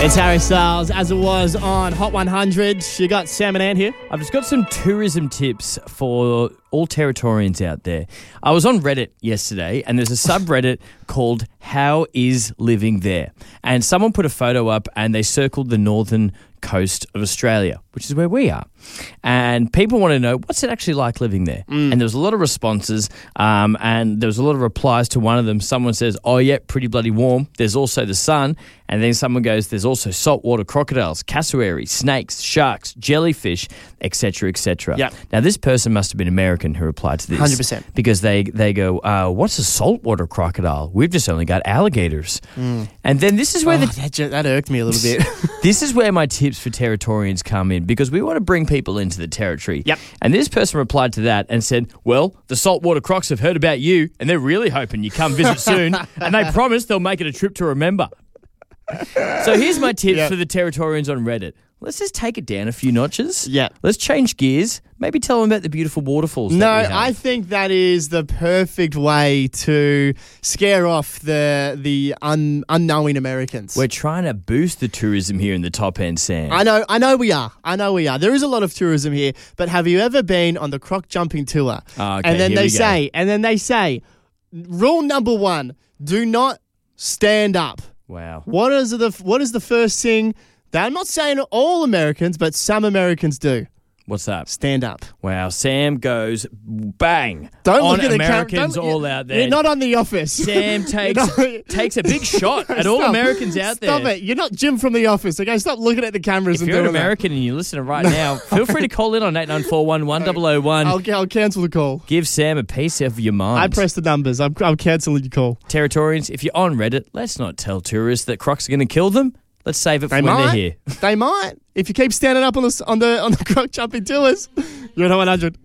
It's Harry Styles, as it was on Hot 100. You got Sam and Ant here. I've just got some tourism tips for all Territorians out there. I was on Reddit yesterday, and there's a subreddit called How Is Living There? And someone put a photo up, and they circled the northern coast of Australia, which is where we are. And people want to know, what's it actually like living there? And there was a lot of responses, and there was a lot of replies to one of them. Someone says, oh, yeah, pretty bloody warm. There's also the sun. And then someone goes, there's also saltwater crocodiles, cassowaries, snakes, sharks, jellyfish, etc., etc. Yep. Now, this person must have been American who replied to this. 100%. Because they go, what's a saltwater crocodile? We've just only got alligators. And then this is where that irked me a little bit. This is where my tips for Territorians come in, because we want to bring people into the territory. Yep. And this person replied to that and said, well, the saltwater crocs have heard about you, and they're really hoping you come visit soon, and they promise they'll make it a trip to remember. So here's my tips for the Territorians on Reddit. Let's just take it down a few notches. Yeah. Let's change gears. Maybe tell them about the beautiful waterfalls. No, that we have. I think that is the perfect way to scare off the unknowing Americans. We're trying to boost the tourism here in the top end, Sam. I know we are. There is a lot of tourism here, but have you ever been on the croc jumping tour? Oh, okay, and then here they say, rule number 1, do not stand up. Wow. What is the first thing that I'm not saying all Americans, but some Americans do? What's that? Stand up. Wow, Sam goes bang. Don't on look at Americans the camera. all out there. You're not on The Office. Sam takes a big shot at all Americans out there. Stop it. You're not Jim from The Office, okay? Stop looking at the cameras If and you're an doing American and you're listening right now, feel free to call in on 8941-1001. I'll cancel the call. Give Sam a piece of your mind. I press the numbers. I'm cancelling your call. Territorians, if you're on Reddit, let's not tell tourists that crocs are going to kill them. Let's save it for when they're here. They might. If you keep standing up on the croc jumping tours, you're at 100.